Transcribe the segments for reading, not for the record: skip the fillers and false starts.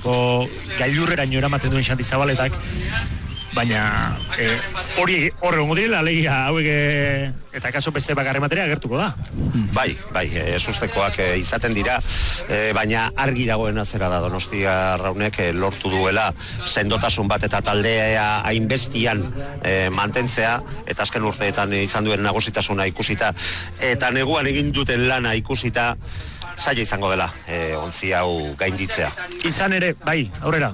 nolako gailurreraino eramaten duen Xanti Zabaletak, baina hori egongo direla, alegia hauek eta kaso beste bakarren materia agertuko da. Bai, sustekoak izaten dira, baina argi dagoena zera da Donostia Arraunek lortu duela sendotasun bat eta taldea hainbestian mantentzea, eta azken urteetan izan duen nagusitasuna ikusita, eta neguan egin duten lana ikusita, zaila izango dela ontzi hau gainditzea. Izan ere, bai, aurrera.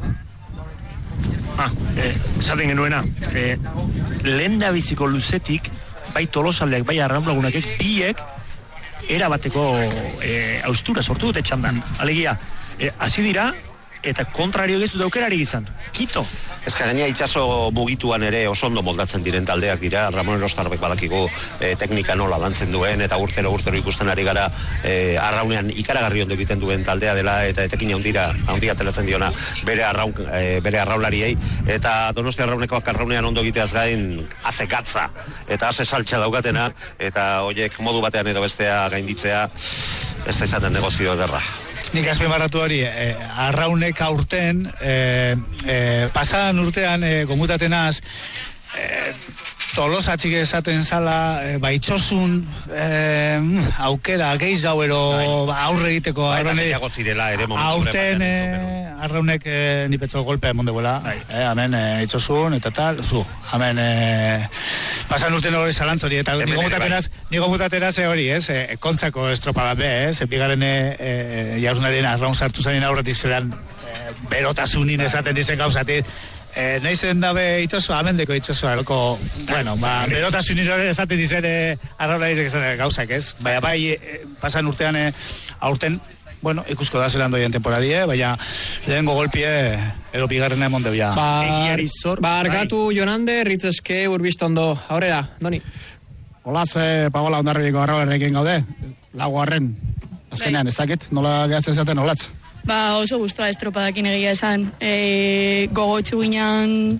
Esaten genuena, lehen da biziko luzetik, bai Tolosaldeak, bai Arraunlagunakek, biek erabateko austura sortu dute txandan. Alegia, hasi dira, eta kontrario ez dut aukerari izan. Kito. Ez gaina itxaso mugituan ere oso ondo moldatzen diren taldeak dira. Ramon Elostarrek badakigu teknika nola lantzen duen, eta urtero ikusten ari gara Arraunean ikaragarri ondo egiten duen taldea dela, eta etekin handia ateratzen diona bere arraunlariei, eta Donostia Arraunekoak Arraunean ondo egiteaz gain haze gatza eta haze saltxa daukatena, eta horiek modu batean edo bestea gainditzea ez da izaten negozio ederra. Nik azpimarratu hori, Arraunek aurten, pasadan urtean, gomutatenaz, Tolosatxik esaten zala, baitxosun aukera, geiz gauero aurre egiteko. Aurten Arraunek nipetzo golpea emonde bola, hemen itxosun eta tal, hemen pasan urten hori zalantzori, eta nigo mutatenaz hori, kontzako estropada be, bigaren jaurnarien Arraun sartu zain aurretik zelan berotasunin esaten dizen gauzatik, naizen dabe itxoso, amendeko itxoso, berotasunin esaten dizen Arraunarien esaten gauzak, ez? Baina bai, pasan urtean aurten, ikusko da zelan doien temporadie, baina lehengo golpie edo bigarrena emon debia. Barkatu Jonande, ritzeske urbistondo. Aurrera, Doni. Olaz, Paola Ondarribiko Arraunerekin gaude, laguarren. Azkenean, ez dakit, nola gehatzen zaten olatz? Oso guztua estropadakin egia esan. Gogotxu ginean,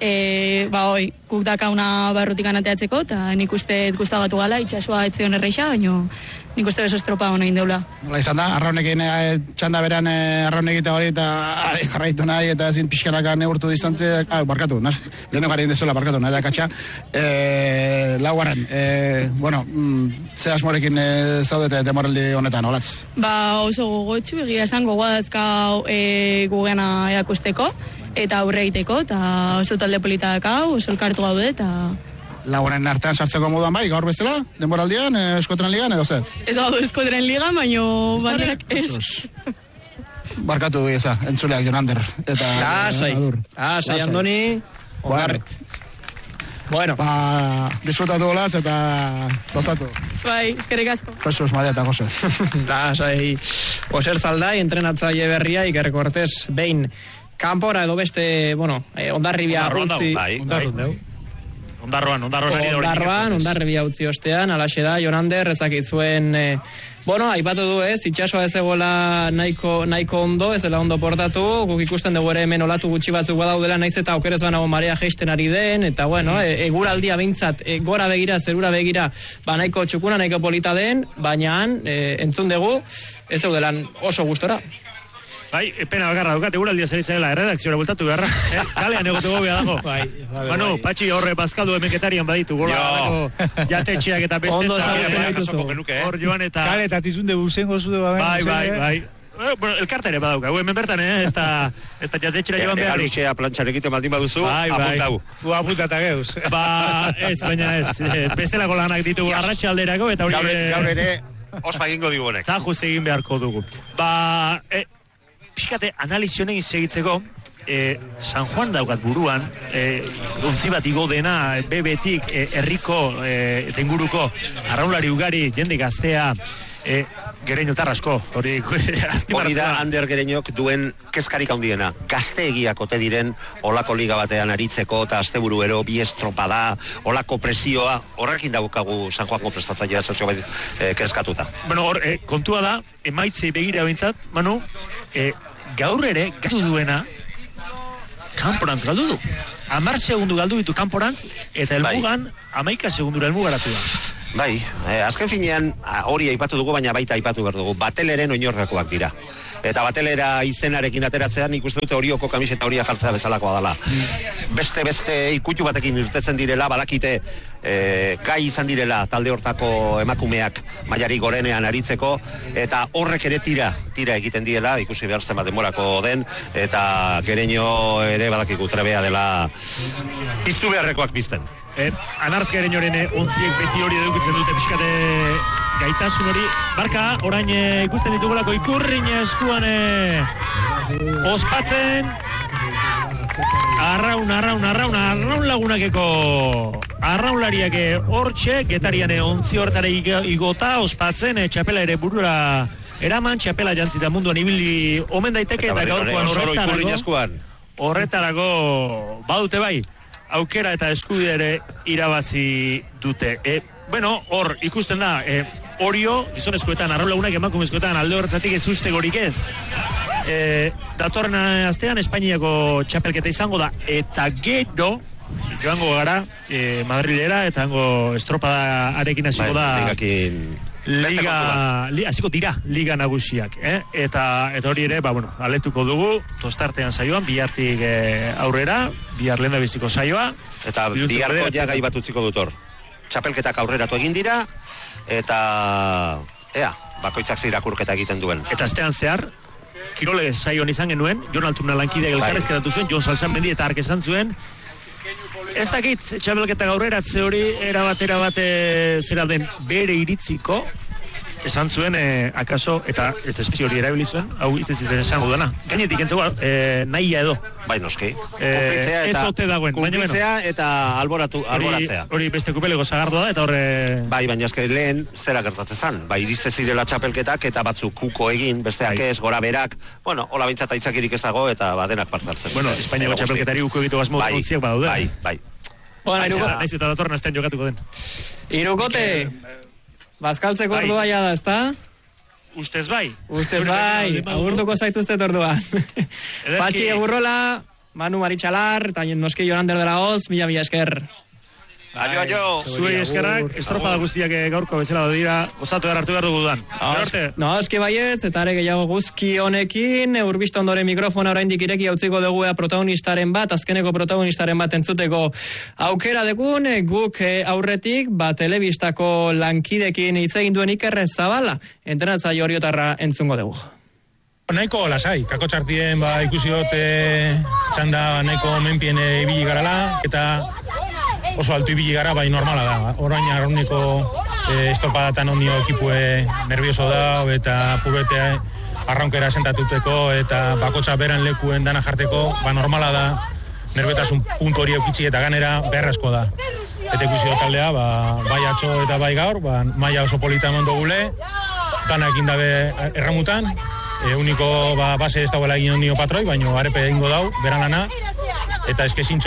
guk dakauna barrutik anateatzeko, eta nik uste guztabatu gala, itxasua etzion erreixa, baina nik uste beso estropa hona indela. Nola izan da, Arraunekin txanda beran Arraunekita hori eta jarraitu nahi eta ezin pixkanaka neurtu distante, barkatu, leheno garen dezuela, barkatu, nahi da katxa. Laugarren, ze asmorekin zaudete demoraldi honetan, olatz? Oso gogotxu, egia esan gogoadazka gugena erakusteko, eta aurre egiteko, eta oso talde polita dakau, oso elkartu gaude, eta Lagunen artean sartzeko moduan bai, gaur bezala, denboraldian, Eskotren Ligan, edo zer? Ez gaudu Eskotren Ligan, baino banerak ez. Barkatu eza, entzuleak Jonander, eta Adur. Lasai, Andoni, Ondarre. Bueno. Disfrutatu golaz eta gozatu. Bai, eskerrik asko. Jesus, Maria eta Jose. Lasai, Oser Zaldai, entrenatzaile berria, Iker Cortés, behin kanpora edo beste, Ondarribia utzi. Ondarribia utzi ostean, alaxe da, Jonander, ezakit zuen, aipatu du ez, itxasoa ez egola nahiko ondo, ez dela ondo portatu, guk ikusten dugu ere hemen olatu gutxi batzuk badaudela, naiz eta aukerez banago marea jeisten ari den, eta eguraldia behintzat, gora begira, zerura begira, nahiko txukuna, nahiko polita den, baina entzun dugu, ez daudelan oso gustora. Bai, pena bakarra dukat, eguraldia zer izanela, erredakziora bultatu beharra. Kalean egoteko bea dago. Manu, Patxi horre bazkaldu emenketarian baditu, gola dago jatetxeak eta beste. Ondo zagutzen dituzu. Hor joan eta... Kale eta tizunde buzengo zude baben. Bai. Elkarte ere badauka, hemen bertan, ez da jatetxera joan behar. Egalixea plantxarekite maldin baduzu, apuntau. Apuntata geuz. Ez, baina ez. Bestelako lanak ditugu arratsalderako eta hori... Gaur ere, ospa egingo digu honek. Tajuz egin beharko dugu. Piskate, analizionen segitzeko, San Juan daukat buruan, ontzi bat igo dena, bebetik, herriko eta inguruko arraunlari ugari, jende gaztea, Gereño tarrasko, hori da Ander Gereñok duen kezkarik handiena. Gazteegiak ote diren olako liga batean aritzeko eta asteburuero bi estropada, olako presioa, horrekin daukagu San Juanko prestatzailea zertxo kezkatuta. Hor, kontua da, emaitzei begira behintzat, Manu, gaur ere, galdu duena, kanporantz galdu du. 10 segundu galdu ditu kanporantz, eta elmugan, 11 segundura elmugaratu da. Bai, azken finean hori aipatu dugu, baina baita aipatu behar dugu. Bateleren oinorgakoak dira. Eta batelera izenarekin ateratzea, nik uste dute Orioko kamiseta horia jartzea bezalakoa dela. Beste ikutu batekin irtetzen direla, badakite gai izan direla talde hortako emakumeak mailari gorenean aritzeko, eta horrek ere tira egiten diela, ikusi behar zen bat denborako den, eta Gereño ere badakiku trebea dela piztu beharrekoak pizten. Anartz Gereñoren ontziek beti hori edukitzen dute pixkate gaitasun hori. Barka, orain ikusten ditugulako Ikurrin eskuan ospatzen. Arraun lagunakeko arraunlariak hortxe, Getarian ontzi horretara igota ospatzen, txapela ere burura eraman, txapela jantzita munduan ibili omen daiteke, eta gaurkoan horretarako badute bai, aukera eta eskubidere irabazi dute. Hor ikusten da, Orio, gizonezkoetan, arraun lagunak emakumezkoetan alde horretatik ez ustegorik ez. Datorren astean Espainiako txapelketa izango da, eta gero joango gara Madrilera, eta hango estropada arekin hasiko da hasiko dira liga nagusiak, eta hori ere, aletuko dugu tostartean saioan, bihartik aurrera, bihar lehendabiziko saioa, eta biharko ja gai bat utziko dut hor. Txapelketak aurreratu egin dira, eta bakoitzak irakurketa egiten duen. Eta astean zehar kirole saioan izan genuen, Jon Altuna lankideak elkarrezketatu zuen, Jon Salsan Mendi eta Ark esan zuen. Ez dakit, txapelketak aurreratze hori erabat zera den bere iritziko, esan zuen, akaso, eta espezio hori erabili zuen, hau itez izan esango duena. Gainetik entzego, nahia edo. Bai, noski. Kumplitzea eta alboratzea. Hori beste kupelego zagardua da, eta horre... Bai, baina eske lehen zera gertatzen zan. Bai, irizte zirela txapelketak, eta batzuk kuko egin, besteak ez, gora berak, hola bintzat aitzakirik ez dago, eta badenak partzartzen. Espainiako txapelketari uko egitu gazmo ontziak badaude. Bai. Naiz eta datorren astean jokatuko den. Irukote! Bazkaltzeko ordua ja da, ezta? Ustez bai. Agurtuko zaituztet orduan. Patxi Egurrola, Manu Maritxalar, eta noski Jonander de la Hoz, mila esker. Aio. Zuei eskerrak, estropada guztiak gaurko bezala dira, osatu hartu behar dugu duan. No, eski baietz, eta are gehiago guzki honekin, urbista ondoren mikrofona oraindik ireki hautziko dugu protagonistaren bat, azkeneko protagonistaren bat entzuteko aukera dekun, guk aurretik, telebistako lankidekin hitz egin duen Iker Zabala, entrenatzaile Oriotarra entzungo dugu. Nahiko lasai, kako txartien ikusi dut txanda nahiko menpien ibili garala, eta oso altu ibili gara, bai normala da. Orain arrauniko estropadatan ondio ekipue nervioso da, eta pubete arraunkera sentatuteko, eta bakotxa beran lekuen dana jarteko, normala da, nerviotasun puntu hori eukitzi eta ganera beharrezko da. Eta ikusi dut taldea, bai atxo eta bai gaur, maila oso polita mondo gule, danak indabe erramutan, uniko base ez dagoela egin ondio patroi, baina arepe egingo dau, beran lana, eta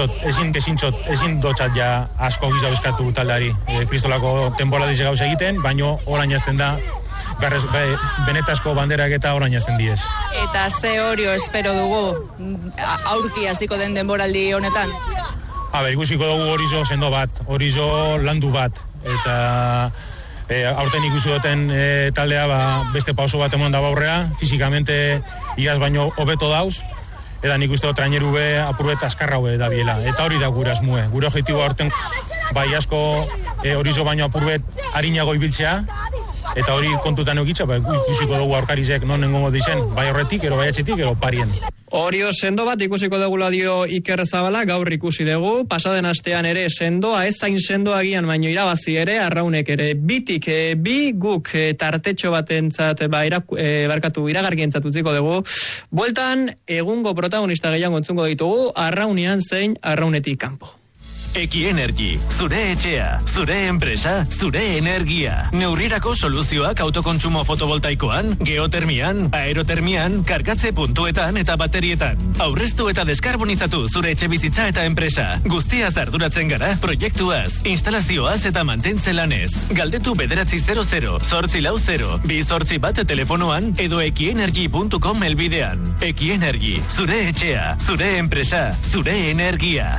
ezin dotxat ja asko gizau eskatu taldeari. Kristolako temporadize gauz egiten, baina orain jazten da, benetazko banderak eta orain jazten diez. Eta ze Orio espero dugu aurki hasiko den denboraldi honetan? Ikusiko dugu Orizo sendo bat, Orizo landu bat, eta aurten ikusi duten taldea beste pauso bat emon da aurrea, fizikamente iaz baino hobeto dauz, eta nik uste dut traineru apurbet askarra hobe da biela. Eta hori da gure asmue. Gure objektiboa aurten bai asko Orizo baino apurbet harinago ibiltzea, eta hori kontutan eukitza, ikusiko dugu aurkarizek non nengongo dizen, bai horretik, ero bai atxetik, ero parien. Orio sendo bat ikusiko dugula dio Iker Zabala, gaur ikusi dugu, pasaden astean ere sendoa, ez zain sendoa gian, baino irabazi ere, arraunek ere bitik, bi guk tartetxo batentzat, iragarkientzat utziko dugu. Bueltan, egungo protagonista gehiago entzungo ditugu, arraunean zein arraunetik kanpo. Ekienergi, zure etxea, zure enpresa, zure energia. Neurrirako soluzioak autokontsumo fotovoltaikoan, geotermian, aerotermian, kargatze puntuetan eta baterietan. Aurreztu eta deskarbonizatu zure etxe bizitza eta enpresa. Guztiaz arduratzen gara, proiektuaz, instalazioaz eta mantentze lanez. Galdetu 900 840 281 telefonoan edo ekienergi.com elbidean. Ekienergi, zure etxea, zure enpresa, zure energia.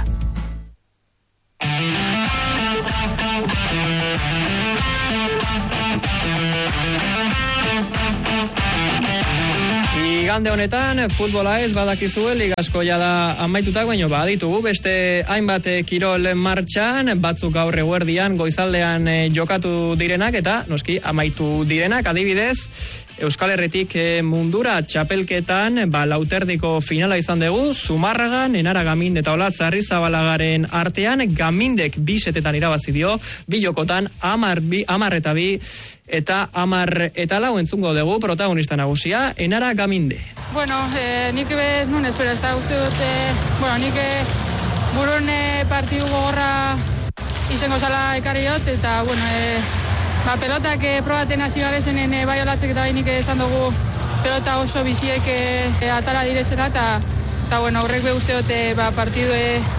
Igande honetan, futbola ez badakizue, ligaskoia da amaitutak, baino baditugu beste hainbat kirol martxan, batzuk gaur eguerdian, goizaldean jokatu direnak, eta noski amaitu direnak, adibidez, Euskal Herritik mundura txapelketan, lauterdiko finala izan dugu, Zumarragan, Enara Gamind eta Olatz Arrizabalagaren artean, Gamindek 2 setetan irabazi dio, 2 jokotan, 10 eta 2, eta 10 eta 4 entzungo dugu, protagonista nagusia, Enara Gaminde. Bueno, nik ez nun espero, ez da uste dut, nik burun partidu gogorra izango zala ekarri dut, eta, pelotak probaten hasi garezenen bai Olatzek eta bainik esan dugu pelota oso biziek atara direzena, eta horrek be uste dut partidu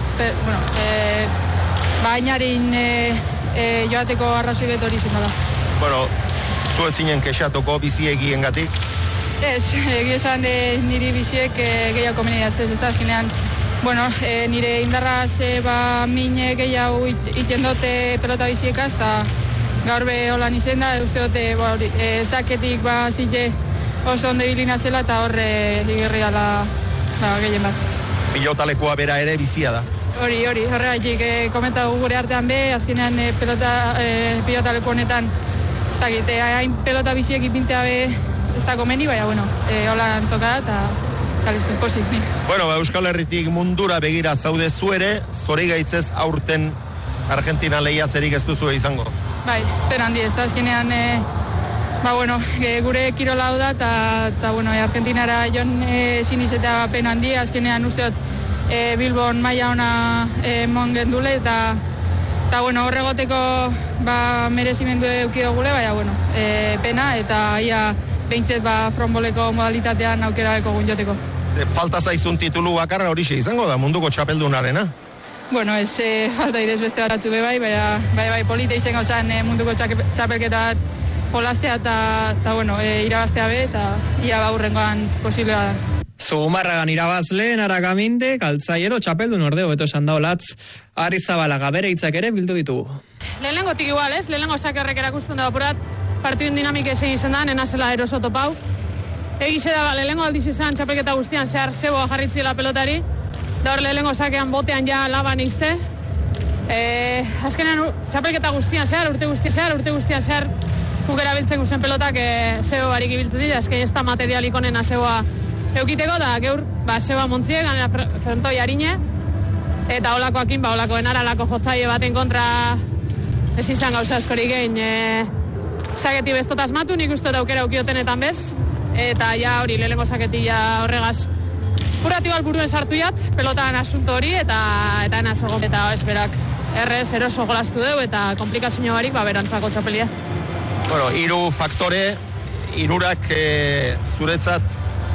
bainarin joateko arrazoi bet hori zindala. Zuet zinen kexatuko biziegien gatik? Ez, egia esan niri biziek gehiago komeni ez da azkenean. Nire indarraz mine gehiago iten dute pelota biziekaz, eta gaur be holan izen da, uste dute saketik zile oso ondo bilina zela, eta horre igerri ala gehien bat. Pilotalekua bera ere bizia da? Horregatik komentatu gure artean be, azkenean pilotaleku honetan ez dakit, hain pelota biziek ipintea be ez da komeni, baina holan toka da, eta listo, pozik. Euskal Herritik mundura begira zaude zuere, zori gaitzez aurten Argentina lehiatzerik ez duzu izango? Bai, pena handi, ez da azkenean, gure kirola hau da, eta Argentinara jon ezin izatea pena handi, azkenean usteot Bilbon maila ona mon gendule, eta horregoteko merezimendu eukido gule, baina pena, eta ia behintzet fronboleko modalitatean aukera beko gunjoteko. Falta zaizun titulu bakarra horixe izango da, munduko txapeldunarena? Ez falta direz beste batatzu be bai, polita izan gauzan munduko txapelketa jolastea eta irabaztea be, eta ia baurrengoan posiblea da. Zumarragan irabazle, Enara Gaminde, galtzai edo txapeldun ordeo, beto esan da Olatz Arrizabalaga, bere hitzak ere bildu ditugu. Lehenengotik igual, ez? Lehenengo sakerrek erakusten da apurat, partidun dinamik ezin izan da, nena zela eroso topau. Egize da, lehenengo aldiz izan txapelketa guztian zehar zeboa jarritzila pelotari, da hor lehenengo sakean botean ja laban izte. Azkenean txapelketa guztian zehar, urte guztian zehar, guk erabiltzen guzen pelotak zebo barik ibiltzen dira, azken ez da materialik onena zeboa eukiteko, da geur zeboa montziek, ganera frontoi harine, eta holakoakin, holako enaralako jotzaile baten kontra ez izan gauza askorik egin saketi bestot asmatu, nik uste aukera eukiotenetan bez, eta ja hori lehenengo saketi ja horregaz Puratibal buruen sartu jat, pelotan asunto hori, eta enaz egon. Eta esperak errez eroso golastu deu, eta komplikazio barik, berantzako txapelia. 3 faktore, 3 zuretzat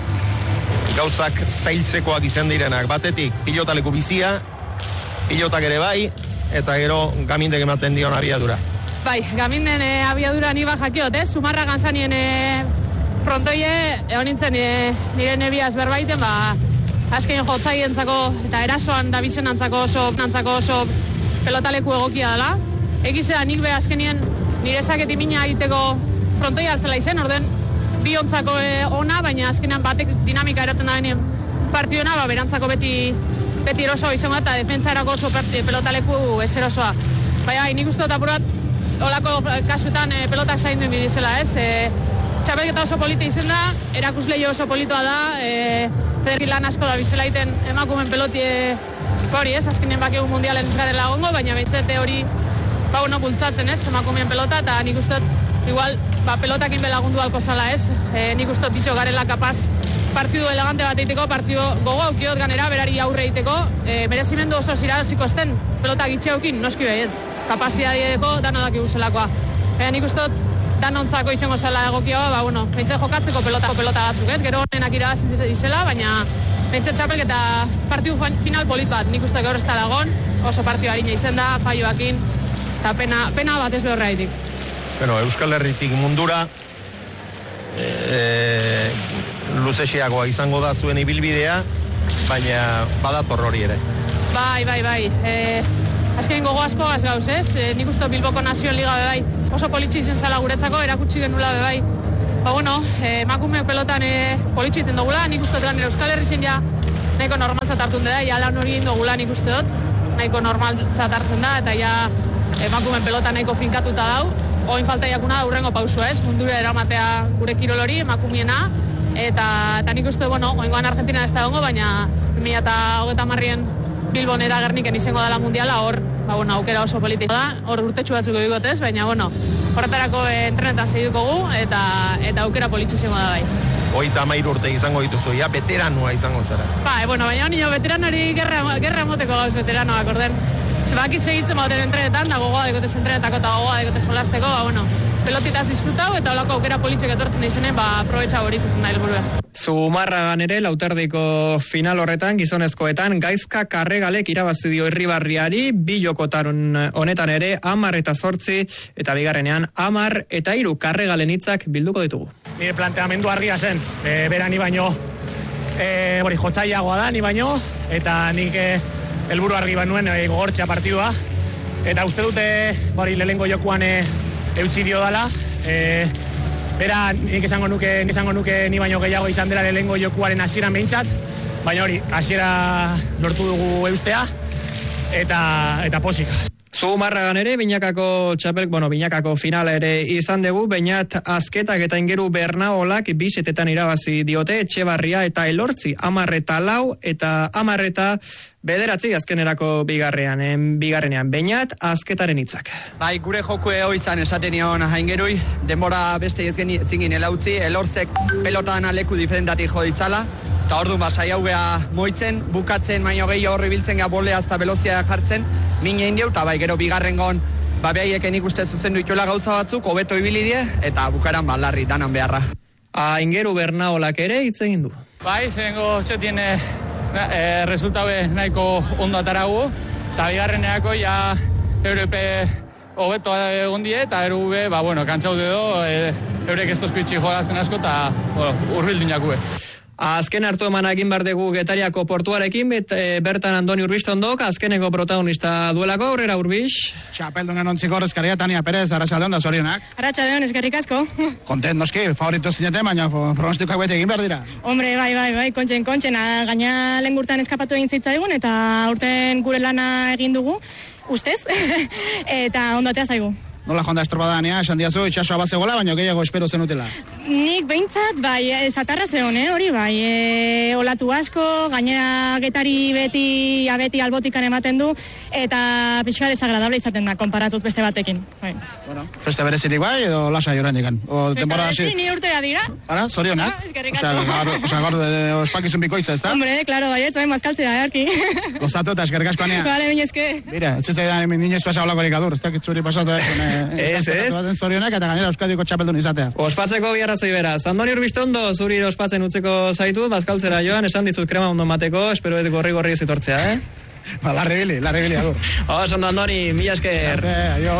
gauzak zailtzekoak izan direnak. Batetik, pilotaleku bizia, pilotak ere bai, eta gero Gamindek ematen dion abiadura. Bai, Gaminden abiadura ni jakiot, Zumarragan zanien frontoie, egon nintzen nire nebiaz berbaiten, azken jotzaientzako eta erasoan dabizenantzako oso pelotaleku egokia dela. Egizea nik be azkenien nire saketi mina egiteko frontoia altzela izen, orden bi ontzako ona, baina azkenean batek dinamika eroten da benien partiona, berantzako beti eroso izango eta defentsarako oso pelotaleku ez erosoa. Baina nik uste dut apurat, olako kasuetan pelotak zainduen bidizela, txapelketa oso polita izen da, erakusleio oso politoa da, Federik lan asko da bizela iten emakumen peloti hori, azkenean bakegu mundialen ez garela gongo, baina behitzete hori bultzatzen, emakumeen pelota, eta nik uste igual, pelotakin belagundu alko zala, nik uste bizio garela kapaz partidu elegante bat eiteko, partidu gogo aukiot ganera, berari aurre eiteko, merezimendu oso ziraziko esten pelotak itxeaukin, noski behietz, kapazidadeko danodak iguzelakoa. Nik uste danontzako izango zela egokioa, behintzen jokatzeko pelota batzuk, gero honenak irabazin dizela, baina behintzen txapelketa partidu final polit bat, nik uste gaur ez da lagon, oso partidu harina izen da, falloakin, eta pena bat ez behorraitik. Euskal Herritik mundura, luzexiagoa izango da zuen ibilbidea, baina badator hori ere. Bai. Azkenin gogo asko gaz gauz, nik uste Bilboko Nazioen Liga bebai oso politxe izen zala guretzako, erakutsi genula bebai emakumeok pelotan politxo egiten dugula, nik uste dut Euskal Herri zen ja nahiko normaltzat hartun da, ja lan hori egin dugula nik uste dut, nahiko normaltzat hartzen da, eta ja emakumeen pelota nahiko finkatuta dau, oin falta jakuna da urrengo pausua ez, mundura eramatea gure kirol hori, emakumeena, eta nik uste, oingoan Argentina ez da gongo, baina 2030 Bilbon era Gerniken izango dela mundiala, hor, aukera oso politiko da, hor urtetxu batzuko digotez, baina, horretarako entrenetan segituko gu, eta aukera politxu izango da bai. 33 urte izango dituzu, ja, veteranua izango zara. Baina nio veteranori gerra emoteko gauz veteranoak, orden. Bakit segitzen bauten entrenetan, da gogoa dekotez entrenetako eta gogoa dekotez jolasteko, pelotitaz disfrutau eta olako aukera politxek etortzen izenen, aprobetxa hori izaten da helburua. Zumarragan ere, lauterdiko final horretan, gizonezkoetan, Gaizka Karregalek irabazi dio Irribarriari, 2 jokotan honetan ere, 10 eta 8, eta bigarrenean 10 eta 3 Karregalen hitzak bilduko ditugu. Nire planteamendu argia zen, bera ni baino, jotzaiagoa da, ni baino, eta nik helburu argi banuen gogortzea partidua, eta uste dute lehengo jokuan eutzi dio dala, bera nik esango nuke ni baino gehiago izan dela lehengo jokuaren hasieran behintzat, baina hori, hasiera lortu dugu eustea, eta posik. Zumarragan ere, binakako final ere izan dugu, bainat azketak eta ingeru Bernaolak 2 setetan irabazi diote, Etxebarria eta Elortzi, 10 eta 4 eta 10 eta 9 azkenerako bigarrenean, bainat azketaren hitzak. Bai, gure jokue hoi izan esaten nion haingerui, denbora beste zingin elautzi, Elortzek pelotan aleku diferentatik jo ditzala, eta orduan saiau geha moitzen, bukatzen baino gehiago horri biltzen geha bolea azta velozia jartzen, mine indieu, eta bai, gero bigarrengon, behaieken ikuste zuzendu ituela gauza batzuk, hobeto ibili die, eta bukaran larri danan beharra. Ingeru Bernaolak ere hitz egin du. Bai, zengo txetien resultaue nahiko ondo ataragu, eta bigarreneako ja Europe hobeto egon die, eta erube, kantzaude do, eurek ez tozpitsi jolazten asko, eta urbildu inakue. Azken hartu eman egin bardegu Getariako portuarekin, bertan Andoni Urbistondok, azkeneko protagonista duelako, aurrera Urbix. Txapeldunen ontziko horrezkaria, Tania Perez, arratsaldeon da zorionak. Arratsaldeon, eskerrik asko. Kontent noski, favorito zinete, baina pronostikoak bete egin behar dira. Hombre, bai, kontxen, gaina lengurtan eskapatu egin zitzaigun, eta urten gure lana egin dugu, ustez, eta ondatea zaigu. Nola joan da estropadania, esan diazu, itxasoa bat zegoela, baina gehiago espero zenutela. Nik behintzat, zatarra zeon, hori olatu asko, gainera Getari beti albotikan ematen du, eta pixka desagradable izaten da, konparatuz beste batekin. Feste berezitik bai, edo lasa joran dikan? Feste berezitik ni urtera dira. Ara, zorionak? Gaur ospakizun bikoitza, ez da? Hombre, klaro, baina maskaltzea, erki. Gozatu eta eskerrik asko anea. Bale, minezke. Mira, etxetzaidan niñez pasa olakorik adur, ez dakit zuri pasatu Ez. Zorionak eta gainera Euskadiko txapeldun izatea. Ospatzeko biarrazoi beraz. Andoni Urbixtondo, zuri ospatzen utzeko zaitu, bazkaltzera joan, esan dizut krema ondo mateko, espero edo gorri zitortzea, larri bili, adur. Osondo, Andoni, mila esker. Aio.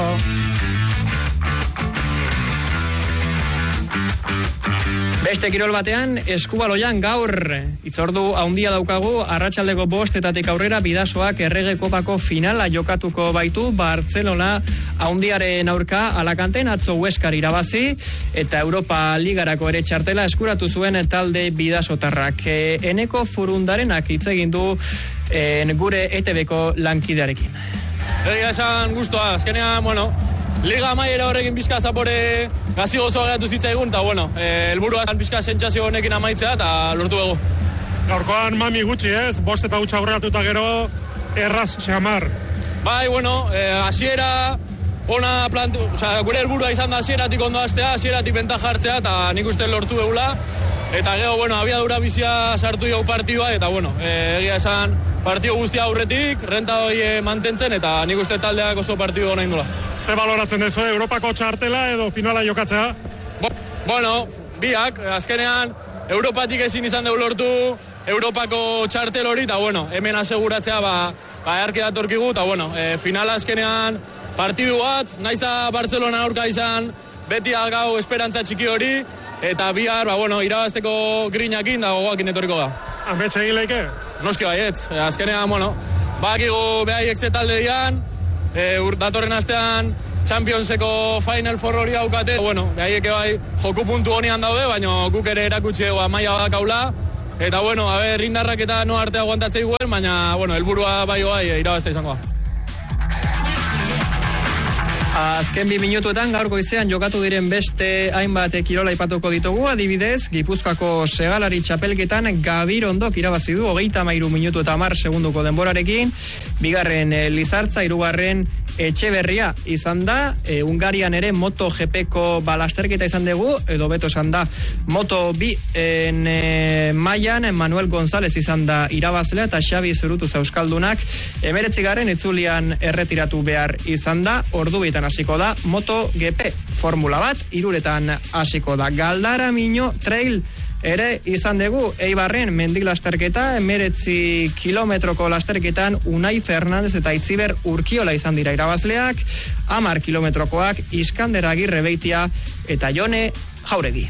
Beste kirol batean, Eskubaloian gaur itzordu haundia daukagu, arratsaldeko 5 aurrera Bidasoak Errege Kopako finala jokatuko baitu, Bartzelona haundiaren aurka Alakanten atzo Hueskar irabazi, eta Europa Ligarako ere txartela eskuratu zuen talde bidasotarrak. Eneko Furundarenak hitz egin du gure ETB-ko lankidearekin. Egia esan guztua, azkenean, Liga amaiera horrekin pixka zapore gazi gozoa geratu zitzaigun, eta helburua pixka sentsazio honekin amaitzea, eta lortu egu. Gaurkoan mami gutxi ez, 5 eta gutxa aurreratuta gero, erraz xamar. Bai, hasiera, gure helburua izan da hasieratik ondo hastea, hasieratik bentaja hartzea, eta nik uste lortu egula. Eta gero, abiadura bizia sartu jau partidua, eta egia esan partidu guztia aurretik, renta hori mantentzen, eta nik uste taldeak oso partidu hona indula. Ze baloratzen dezu, Europako txartela edo finala jokatzea? Biak, azkenean, Europatik ezin izan dugu lortu Europako txartel hori, eta hemen aseguratzea, erke datorkigu, eta finala azkenean partidu bat, naizta Bartzelona aurka izan, beti gau esperantza txiki hori, eta bihar, irabazteko grinakin da gogoakin etorriko da. Ametxe egin leike? Noski baietz, azkenean, bakigu behaiek ze talde dian, datorren astean Championseko Final Four hori daukate. Bueno, behaieke bai joku puntu honian daude, baina guk ere erakutsi dugu maila badakaula. Eta bueno, indarrak eta no artea aguantatzei guen, baina bueno, helburua bai irabaztea izango da. Azken 2 minutuetan gaur goizean jokatu diren beste hainbat kirola aipatuko ditugu, adibidez, Gipuzkoako segalari txapelketan Gabirondok irabazi du 33 minutu eta 10 segunduko denborarekin, bigarren Lizartza, hirugarren Etxeberria izan da, Hungarian ere MotoGPko balasterketa izan dugu, edo beto esan da Moto2 mailan Manuel González izan da irabazlea eta Xabi Zurutuz euskaldunak 19. itzulian erretiratu behar izan da, ordubitan hasiko da MotoGP Formula 1, 3 hasiko da. Galdara Miño Trail ere izan dugu, Eibarren mendik lasterketa, 19 kilometroko lasterketan Unai Fernandez eta Itziber Urkiola izan dira irabazleak, 10 kilometrokoak Iskander Agirre Beitia eta Jone Jauregi.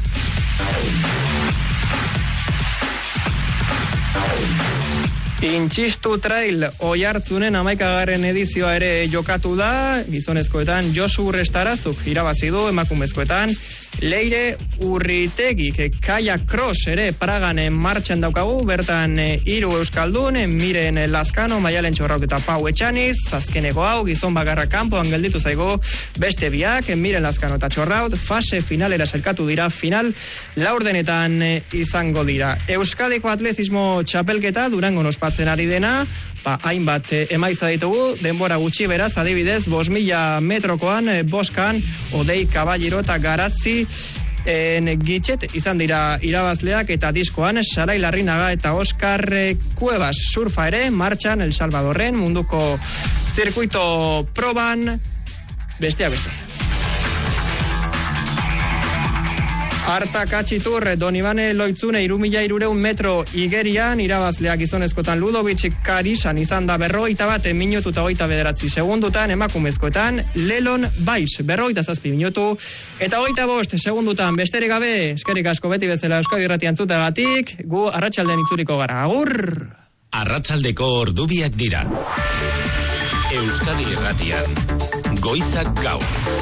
Intxistu Trail Oiartzunen 11. edizioa ere jokatu da, gizonezkoetan Josu Restarazuk irabazi du, emakumezkoetan Leire Urritegik Kayak Cross ere Pragan martxan daukagu, bertan 3 euskaldun, Miren Lazkano, Maialen Txorraut eta Pau Etxaniz, azkeneko hau gizon bakarra kanpoan gelditu zaigu beste biak, Miren Lazkano eta Txorraut, fase finalera sailkatu dira, final laurdenetan izango dira. Euskadiko atletismo txapelketa Durangon ospatzen ari dena, hainbat emaitza ditugu, denbora gutxi beraz, adibidez, 5.000 metrokoan, boskan, Odei Kaballero eta Garatzi Gitxet izan dira irabazleak, eta diskoan Sarai Larrinaga eta Oskar Cuevas surfa ere martxan El Salvadorren munduko zirkuito proban, besteak beste. Arta Katxitur, Donibane Loitzune 3.300 metro igerian, irabazleak gizonezkotan Ludovic Karisan izan da 41 minutu eta 29 segundutan, emakumezkoetan Lelon Baiz 47 minutu eta 25 segundutan, besterik gabe, eskerrik asko beti bezala Euskadi Irratia entzutegatik, gu arratsaldean itzuliko gara, agur! Arratsaldeko ordubiak dira. Euskadi Irratian, goizak gaur.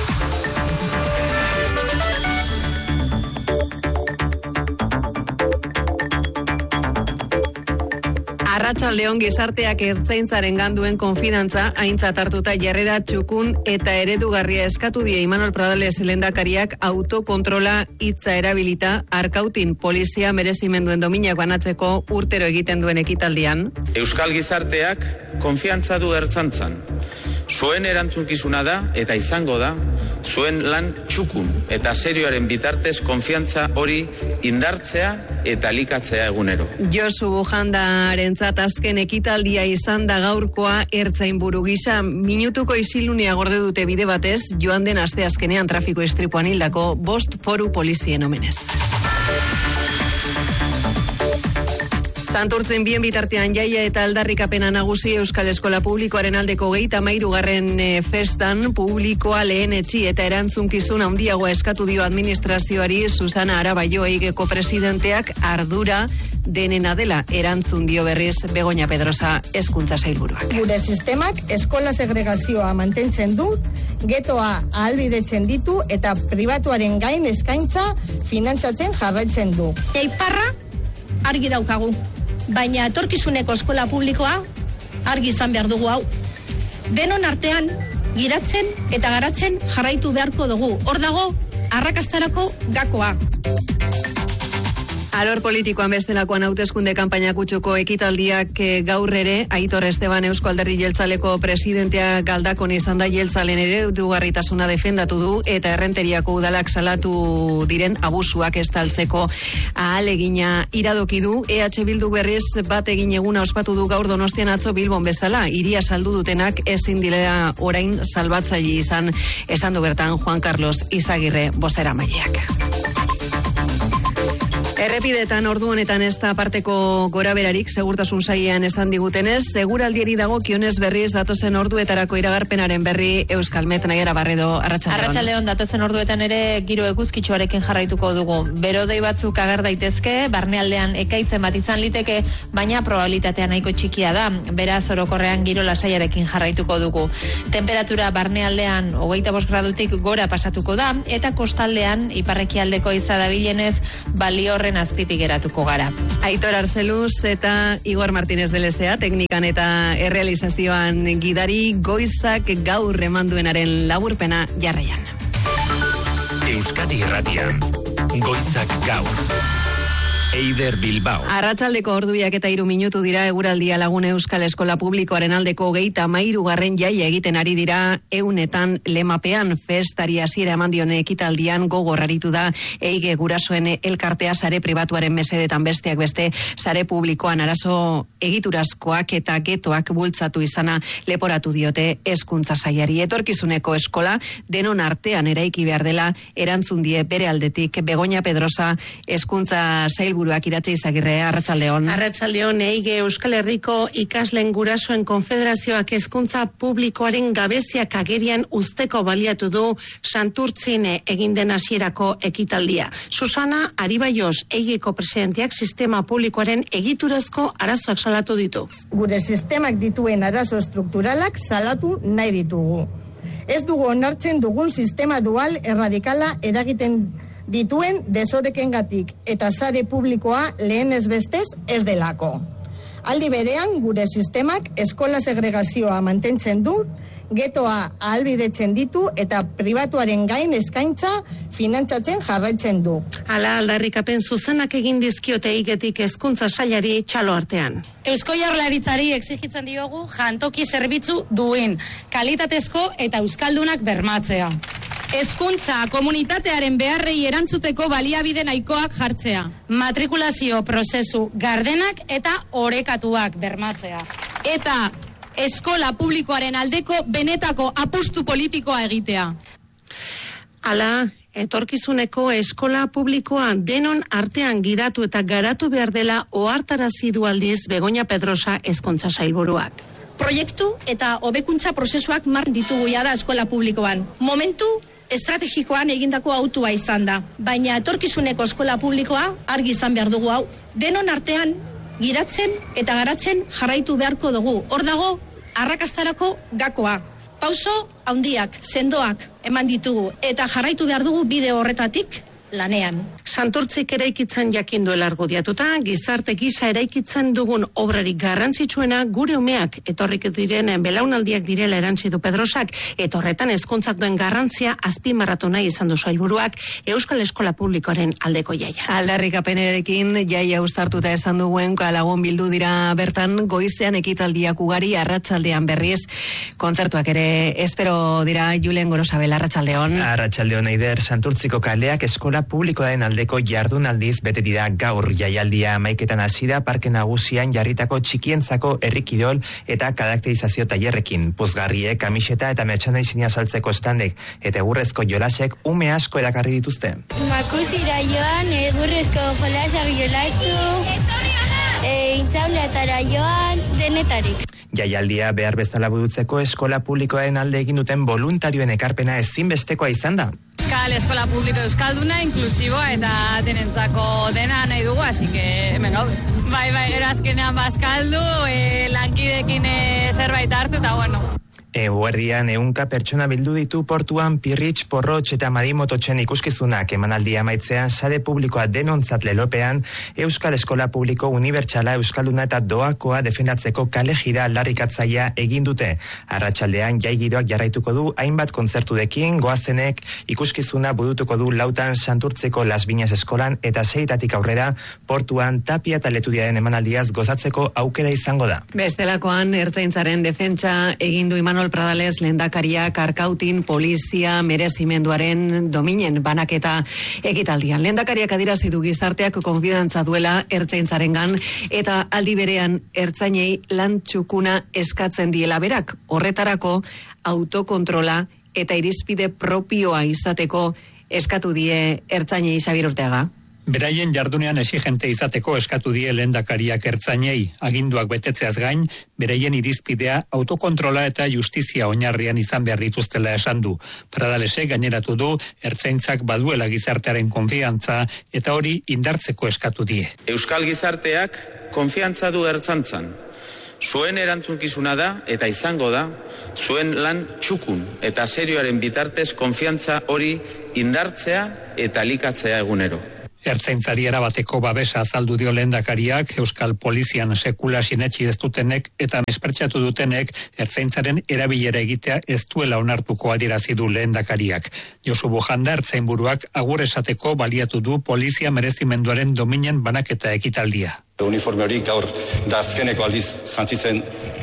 Arratsaldeon, gizarteak ertzaintzaren ganduen konfidantza aintzat hartuta jarrera txukun eta eredugarria eskatu die Imanol Pradales lehendakariak autokontrola hitza erabilita Arkautin polizia merezimenduen dominak banatzeko urtero egiten duen ekitaldian. Euskal gizarteak konfiantza du ertzaintzan. Zuen erantzunkizuna da eta izango da zuen lan txukun eta serioaren bitartez konfiantza hori indartzea eta likatzea egunero. Josu Bujandarentzat azken ekitaldia izan da gaurkoa ertzainburu gisa, minutuko isilunia gorde dute bide batez joan den asteazkenean trafiko istripuan hildako 5 foru polizien omenez. Santurtzen bien bitartean jaia eta aldarrikapena nagusi Euskal Eskola Publikoaren aldeko 33. Festan publikoa lehenetsi eta erantzunkizun handiagoa eskatu dio administrazioari Susana Arabaio Eigeko presidenteak ardura denena dela erantzun dio berriz Begoña Pedrosa hezkuntza sailburuak. Gure sistemak eskola segregazioa mantentzen du, getoa ahalbidetzen ditu eta pribatuaren gain eskaintza finantzatzen jarraitzen du. Iparra argi daukagu. Baina etorkizuneko eskola publikoa argi izan behar dugu hau. Denon artean giratzen eta garatzen jarraitu beharko dugu. Hor dago arrakastarako gakoa. Alor politikoan bestelakoan hauteskunde kanpaina kutxuko ekitaldiak gaur ere, Aitor Esteban Eusko Alderdi Jeltzaleko presidentea galdakon izan da jeltzalen eredugarritasuna defendatu du eta errenteriako udalak salatu diren abusuak estaltzeko ahalegina iradoki du. EH Bildu berriz bat egin eguna ospatu du gaur Donostian atzo Bilbon bezala, hiria saldu dutenak ezin dira orain salbatzaile izan, esan du bertan Juan Carlos Izagirre bozeramaileak. Errepidetan ordu honetan ez da aparteko goraberarik segurtasun sailean esan digutenez, seguraldieri dagokionez berriz datozen orduetarako iragarpenaren berri Euskalmet. Naiara Barredo, arratsaldeon. Arratsaldeon, datozen orduetan ere giro eguzkitsuarekin jarraituko dugu. Berodei batzuk ager daitezke, barnealdean ekaitzen bat izan liteke, baina probabilitatea nahiko txikia da. Beraz, orokorrean giro lasaiarekin jarraituko dugu. Temperatura barnealdean 25 gradutik gora pasatuko da, eta kostaldean iparrekialdeko izadabilenez balio horren azpitik geratuko gara. Aitor Arzeluz eta Igor Martínez de Lezea, teknikan eta errealizazioan gidari, Goizak Gaur emanduenaren laburpena jarraian. Euskadi Irratian, Goizak Gaur. Eider Bilbao. Arratsaldeko ordubiak eta 3 minutu dira. Eguraldia Lagun Euskal Eskola Publikoaren aldeko 33. jaia egiten ari dira eunetan lemapean. Festari hasiera eman dion ekitaldian gogor aritu da Eige gurasoen elkartea sare pribatuaren mesedetan, besteak beste sare publikoan arazo egiturazkoak eta getoak bultzatu izana leporatu diote hezkuntza sailari. Etorkizuneko eskola denon artean eraiki behar dela erantzun die bere aldetik Begoña Pedrosa hezkuntza sailburuak. Iratxe Izagirre, arratsaldeon. Arratsaldeon, Eige Euskal Herriko ikasleen gurasoen konfederazioak hezkuntza publikoaren gabeziak agerian uzteko baliatu du Santurtzin egin den hasierako ekitaldia. Susana Aribaioz, Eigeko presidenteak sistema publikoaren egiturazko arazoak salatu ditu. Gure sistemak dituen arazo estrukturalak salatu nahi ditugu. Ez dugu onartzen dugun sistema dual erradikala eragiten dituen desorekengatik eta sare publikoa lehenez bestez ez delako. Aldi berean, gure sistemak eskola segregazioa mantentzen du, getoa ahalbidetzen ditu eta pribatuaren gain eskaintza finantzatzen jarraitzen du. Hala aldarrikapen zuzenak egin dizkiote Eigetik hezkuntza sailari txalo artean. Eusko Jaurlaritzari exijitzen diogu jantoki zerbitzu duen, kalitatezko eta euskaldunak bermatzea. Hezkuntza komunitatearen beharrei erantzuteko baliabide nahikoak jartzea. Matrikulazio prozesu gardenak eta orekatuak bermatzea. Eta eskola publikoaren aldeko benetako apustu politikoa egitea. Hala, etorkizuneko eskola publikoa denon artean gidatu eta garatu behar dela ohartarazi du aldiz Begoña Pedrosa hezkuntza sailburuak. Proiektu eta hobekuntza prozesuak martxan ditugu jada eskola publikoan. Momentu estrategikoan egindako autua izan da, baina etorkizuneko eskola publikoa argi izan behar dugu hau. Denon artean giratzen eta garatzen jarraitu beharko dugu. Hor dago arrakastarako gakoa. Pauso handiak, sendoak eman ditugu eta jarraitu behar dugu bide horretatik lanean. Santurtzik eraikitzen jakin duela argudiatuta, gizarte gisa eraikitzen dugun obrarik garrantzitsuena gure umeak etorrik diren belaunaldiak direla erantzi du Pedrosak, eta horretan hezkuntzak duen garrantzia azpimarratu nahi izan du sailburuak Euskal Eskola Publikoaren aldeko jaia. Aldarrikapenerekin jaia uztartuta esan duen Lagun bildu dira bertan, goizean ekitaldiak ugari, arratsaldean berriz kontzertuak ere espero dira. Julen Gorosabel, arratsaldeon. Arratsaldeon, Eider. Santurtziko kaleak eskola publikoaren aldeko jardunaldiz bete dira gaur. Jaialdia 11etan hasi da Parke Nagusian jarritako txikientzako herrikidol eta karakterizazio tailerrekin. Puzgarriek, kamiseta eta merchandising saltzeko standek eta egurrezko jolasek ume asko erakarri dituzte. Makusira joan, egurrezko jolasak jolastu, intzauleatara joan, denetarik. Jaialdia behar bezala burutzeko eskola publikoaren alde egin duten voluntarioen ekarpena ezinbestekoa izan da. Euskal Eskola Publiko Euskalduna, inklusiboa eta denentzako dena nahi dugu, así que hemen gaude. Bai, erazkenean bazkaldu, lankidekin zerbait hartu, eta bueno. Eguerdian 100 pertsona bildu ditu portuan Pirritx, Porrotx eta Madimototxen ikuskizunak. Emanaldia amaitzean sare publikoa denontzat lelopean Euskal Eskola Publiko Unibertsala Euskalduna eta doakoa defendatzeko kale jira aldarrikatzaia egin dute. Arratsaldean jai giroak jarraituko du hainbat kontzertudekin, goazenek ikuskizuna burutuko du 4 Santurtzeko Las Viñas eskolan eta 6 aurrera portuan Tapia eta Letudiaren emanaldiaz gozatzeko aukera izango da. Bestelakoan ertzaintzaren defentsa egin du Imanol Pradales lehendakariak Arkautin polizia merezimenduaren dominen banaketa ekitaldian. Lehendakariak adirazi du gizarteak konfidantza duela ertzaintzarengan eta aldi berean ertzainei lan txukuna eskatzen diela berak. Horretarako autokontrola eta irizpide propioa izateko eskatu die ertzainei. Xabier Urteaga. Beraien jardunean exigente izateko eskatu die lehendakariak ertzainei, aginduak betetzeaz gain, beraien irizpidea autokontrola eta justizia oinarrian izan behar dituztela esan du. Pradalesek gaineratu du ertzaintzak baduela gizartearen konfiantza eta hori indartzeko eskatu die. Euskal gizarteak konfiantza du ertzaintzan. Zuen erantzunkizuna da eta izango da, zuen lan txukun eta serioaren bitartez konfiantza hori indartzea eta elikatzea egunero. Ertzaintzari erabateko babesa azaldu dio lehendakariak, Euskal Polizian sekula sinetsi ez dutenek eta mespertsatu dutenek ertzaintzaren erabilera egitea ez duela onartuko adierazi du lehendakariak. Josu Bujanda ertzainburuak agur esateko baliatu du polizia merezimenduaren dominen banaketa ekitaldia. Uniforme hori gaur da azkeneko aldiz jantzitzen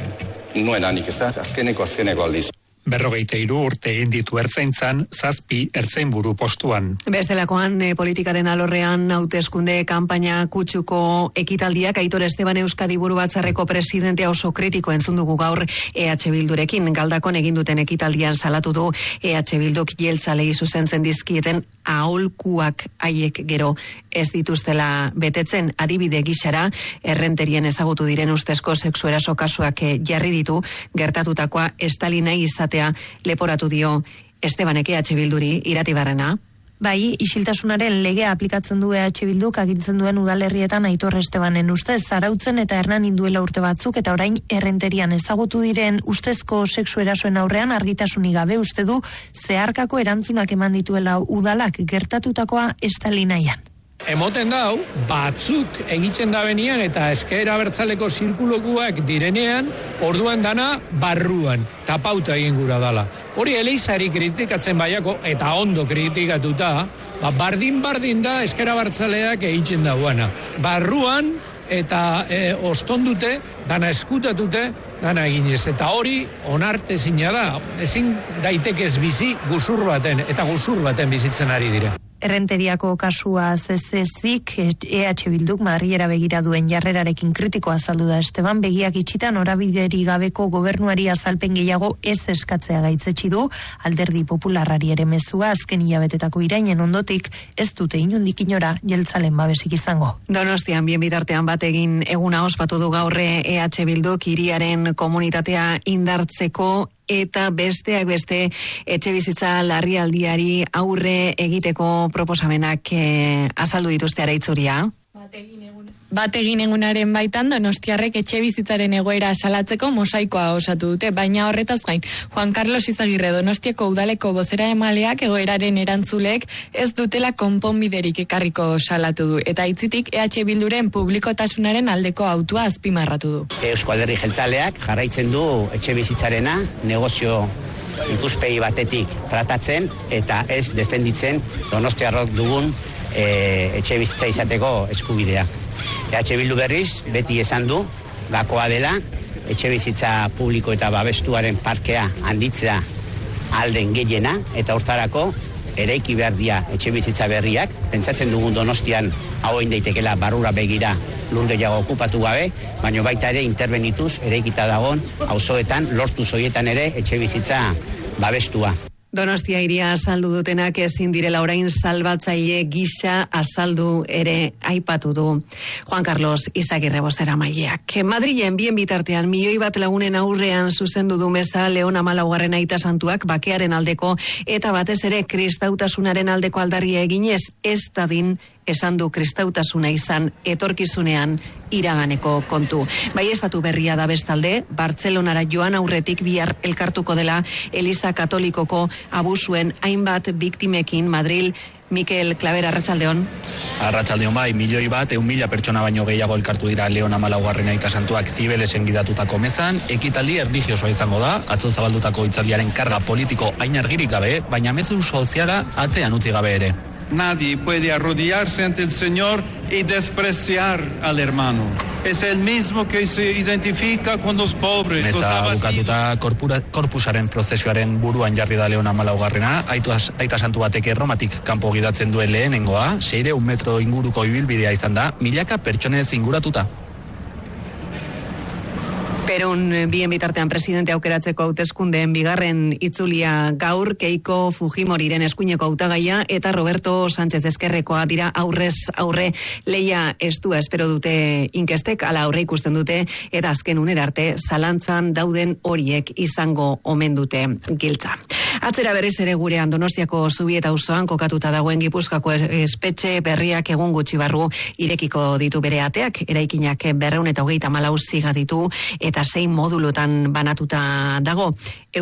nuen anik, ez da? Azkeneko aldiz. 43 urte egin ditu ertzaintzan, 7 ertzainburu postuan. Bestelakoan politikaren alorrean hauteskunde kanpaina kutsuko ekitaldiak Aitor Esteban Euskadi Burubatzarreko presidentea oso kritiko entzun dugu gaur EH Bildurekin. Galdakon egin duten ekitaldian salatu du EH Bilduk jeltzalei zuzentzen dizkieten aholkuak haiek gero ez dituztela betetzen. Adibide gisara errenterien ezagutu diren ustezko sexu eraso kasuak jarri ditu, gertatutakoa estalina izatea leporatu dio Estebanek EH Bilduri. Iratibarrena. Bai, isiltasunaren legea aplikatzen du EH Bilduk agintzen duen udalerrietan Aitor Estebanen ustez Zarautzen eta Hernan induela urte batzuk eta orain errenterian ezagutu diren ustezko sexu erasoen aurrean argitasunik gabe uste du zeharkako erantzunak eman dituela udalak gertatutakoa estalinaian. Emoten dau, batzuk egiten da benian eta ezker abertzaleko zirkulokuak direnean, orduan dana barruan, tapauta egin gura dala. Hori eleizari kritikatzen baiako, eta ondo kritikatuta, bardin da ezker abertzaleak egiten dauana. Barruan eta ostondute, dana eskutatute, dana eginez. Eta hori onartezina da, ezin daitekez bizi guzur baten, eta guzur baten bizitzen ari dire. Errenteriako kasua zezezik EH Bilduk Madrilera begira duen jarrerarekin kritikoa azaldu da Esteban, begiak itxitan norabideri gabeko gobernuari azalpen gehiago ez eskatzea gaitzetsi du, Alderdi Popularrari ere mezua azken hilabetetako irainen ondotik ez dute inondik inora jeltzalen babesik izango. Donostian bien bitartean bat egin eguna ospatu du gaurre EH Bilduk hiriaren komunitatea indartzeko eta besteak beste etxebizitza larrialdiari aurre egiteko proposamenak azaldu dituzte Araitzuria. Bat egin egunaren baitan donostiarrek etxebizitzaren egoera salatzeko mosaikoa osatu dute, baina horretaz gain Juan Carlos Izagirre Donostiako udaleko bozera emaleak egoeraren erantzulek ez dutela konponbiderik ekarriko salatu du, eta hitzitik EH Bilduren publikotasunaren aldeko autua azpimarratu du. Eusko Alderdi Jeltzaleak jarraitzen du etxebizitzarena negozio ikuspegi batetik tratatzen eta ez defenditzen donostiarrok dugun etxebizitza izateko eskubidea. EH Bildu berriz beti esan du gakoa dela etxebizitza publiko eta babestuaren parkea handitzea alden gehiena eta hortarako eraiki behar dira etxebizitza berriak. Pentsatzen dugun Donostian hau egin daitekela barrura begira lur gehiago okupatu gabe, baina baita ere interbenituz eraikita dagoen auzoetan lortu zoietan ere etxebizitza babestua. Donostia hiria azaldu dutenak ezin direla orain salbatzaile gisa azaldu ere aipatu du Juan Carlos Izagirre bozeramaileak. Madrilen bien bitartean 1 milioi bat lagunen aurrean zuzendu du meza Leon Amalaugarren aita santuak bakearen aldeko eta batez ere kristautasunaren aldeko aldarria eginez ez dadin esan du kristautasuna izan etorkizunean iraganeko kontu. Baieztatu berria da bestalde, Bartzelonara joan aurretik bihar elkartuko dela Eliza Katolikoko abusuen hainbat biktimekin Madril. Mikel Klaver, arratsaldeon. Arratsaldeon bai, 1.100.000 pertsona baino gehiago elkartu dira Leon Amalaugarren aita santuak Zibelesen gidatutako mezan. Ekitaldi erlijiosoa izango da, atzo zabaldutako hitzaldiaren karga politiko hain argirik gabe, baina mezu soziala atzean utzi gabe ere. Nadie puede arrodillarse ante el Señor y despreciar al hermano. Es el mismo que se identifica con los pobres. Meza bukatuta korpusaren prozesioaren buruan jarri da Leon Amalaugarrena, aita santu batek Erromatik kanpo gidatzen duen lehenengoa, 600 metro inguruko ibilbidea izan da, milaka pertsonez inguratuta. Perun bien bitartean presidente aukeratzeko hauteskundeen bigarren itzulia gaur, Keiko Fujimoriren eskuineko hautagaia eta Roberto Sánchez Ezkerrekoa dira aurrez aurre. Leia estua espero dute inkestek, ala aurre ikusten dute, eta azken unera arte zalantzan dauden horiek izango omen dute giltza. Atzera berriz ere gurean Donostiako Zubieta auzoan kokatuta dagoen Gipuzkoako espetxe berriak egun gutxi barru irekiko ditu bere ateak, eraikinak 234 ziga ditu eta 6 modulutan banatuta dago.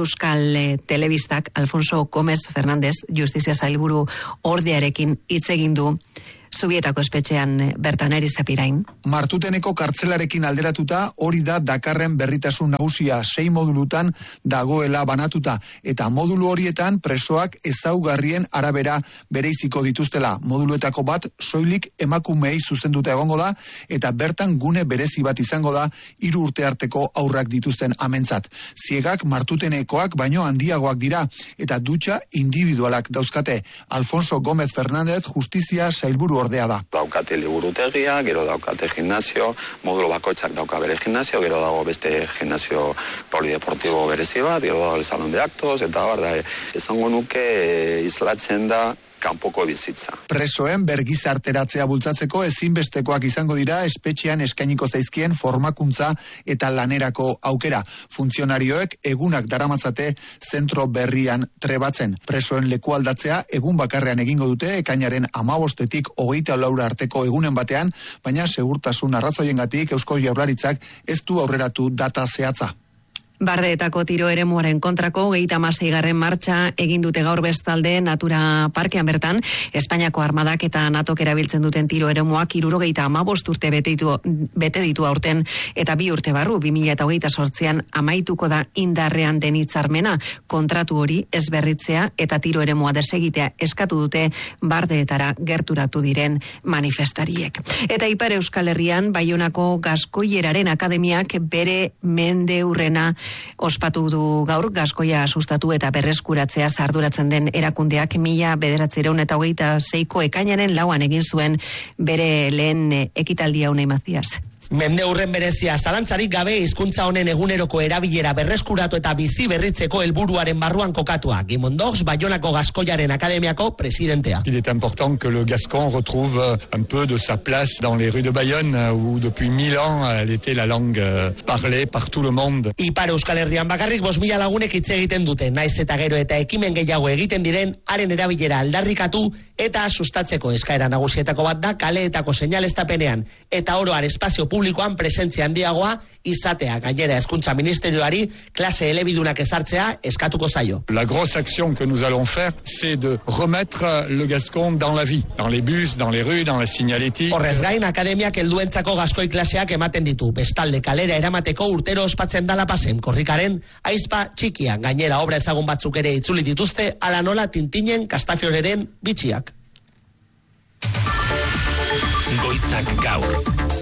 Euskal Telebistak Alfonso Gómez Fernández Justizia Sailburu ordearekin hitz egin du Zubietako espetxean bertan Erizapirain. Martuteneko kartzelarekin alderatuta hori da dakarren berritasun nagusia, 6 modulutan dagoela banatuta eta modulu horietan presoak ezaugarrien arabera bereiziko dituztela. Moduluetako bat soilik emakumei zuzenduta egongo da eta bertan gune berezi bat izango da 3 urte arteko aurrak dituzten amentzat. Ziegak Martutenekoak baino handiagoak dira eta dutxa individualak dauzkate. Alfonso Gómez Fernández Justizia Sailburu ordea da. Daukate liburutegia, gero daukate gimnasio, modulo bakoitzak dauka bere gimnasio, gero dago beste gimnasio polideportibo berezi bat, gero dago el salón de actos, eta esango nuke islatzen da kanpoko bizitza. Presoen bergizarteratzea bultzatzeko ezinbestekoak izango dira espetxean eskainiko zaizkien formakuntza eta lanerako aukera. Funtzionarioek egunak daramatzate zentro berrian trebatzen. Presoen leku aldatzea egun bakarrean egingo dute ekainaren 15-tik 24 arteko egunen batean, baina segurtasun arrazoiengatik Eusko Jaurlaritzak ez du aurreratu data zehatza. Bardeetako tiro eremuaren kontrako 36. martxa egin dute gaur bestalde Natura Parkean bertan. Espainiako armadak eta NATOk erabiltzen duten tiro eremuak 75 urte bete ditu aurten eta 2 urte barru 2028an amaituko da indarrean den hitzarmena. Kontratu hori ez berritzea eta tiro eremua desegitea eskatu dute Bardeetara gerturatu diren manifestariek. Eta Ipar Euskal Herrian Baionako Gaskoieraren Akademiak bere mendeurrena ospatu du gaur. Gaskoia sustatu eta berreskuratzea arduratzen den erakundeak 1926ko ekainaren 4an egin zuen bere lehen ekitaldia. Unai Mazias. Mendeurren berezia zalantzarik gabe hizkuntza honen eguneroko erabilera berreskuratu eta bizi berritzeko helburuaren barruan kokatua. Gimondox, Baionako Gaskoiaren Akademiako presidentea. Il est important que le gascon retrouve un peu de sa place dans les rues de Bayonne où depuis 1000 ans elle était la langue parlée par tout le monde. Ipar Euskal Herrian bakarrik 5.000 lagunek hitz egiten dute, naiz eta gero eta ekimen gehiago egiten diren haren erabilera aldarrikatu eta sustatzeko eskaera nagusietako bat da kaleetako seinaleztapenean eta oro har espazio publikoan presentzia handiagoa izatea. Gainera hezkuntza ministerioari klase elebidunak ezartzea eskatuko zaio. La grosse action que nous allons faire, c'est de remettre le gascon dans la vie, dans les bus, dans les rues, dans la signalétique. Horrez gain, akademiak helduentzako gaskoi klaseak ematen ditu. Bestalde kalera eramateko urtero ospatzen dala pasen korrikaren aizpa txikian. Gainera obra ezagun batzuk ere itzuli dituzte, ala nola Tintinen Kastafioneren bitxiak. Goizak gaur.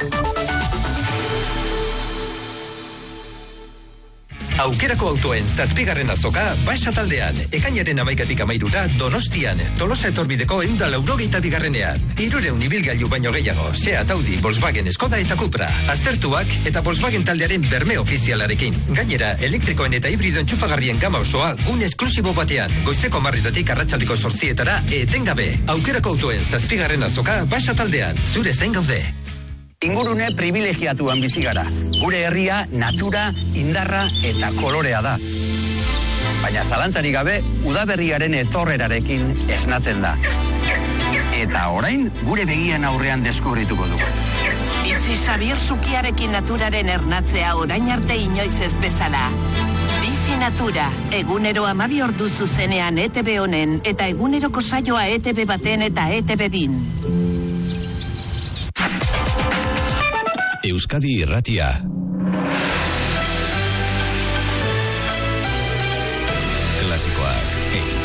Aukerako autoen 7. azoka Baixa taldean, ekainaren 11-tik 13 Donostian, Tolosa etorbideko 182ean. 300 ibilgailu baino gehiago, Seat, Audi, Volkswagen, Skoda eta Cupra. Aztertuak eta Volkswagen taldearen berme ofizialarekin. Gainera, elektrikoen eta hibrido entxufagarrien gama osoa gune esklusibo batean. Goizeko 10:00tik arratsaldeko 8:00etara etengabe. Aukerako autoen 7. azoka Baixa taldean, zure zain gaude. Ingurune privilegiatuan bizi gara. Gure herria, natura, indarra eta kolorea da. Baina zalantzarik gabe, udaberriaren etorrerarekin esnatzen da. Eta orain, gure begian aurrean deskubrituko dugu. Bizi Xabier Sukiarekin naturaren ernatzea orain arte inoiz ez bezala. Bizi Natura, egunero 12 ordu zuzenean ETV honen eta eguneroko saioa ETV baten eta ETV bin. Euskadi Irratia.